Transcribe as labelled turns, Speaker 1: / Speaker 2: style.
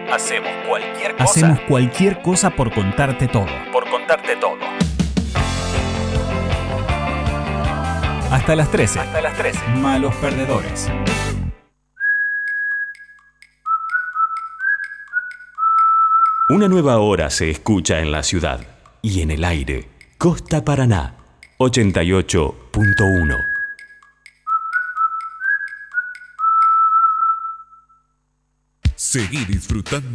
Speaker 1: Hacemos cualquier cosa.
Speaker 2: Hacemos cualquier cosa por contarte todo.
Speaker 1: Por contarte todo.
Speaker 2: Hasta las 13.
Speaker 1: Hasta las 13.
Speaker 2: Malos perdedores.
Speaker 3: Una nueva hora se escucha en la ciudad y en el aire. Costa Paraná, 88.1.
Speaker 4: Seguí disfrutando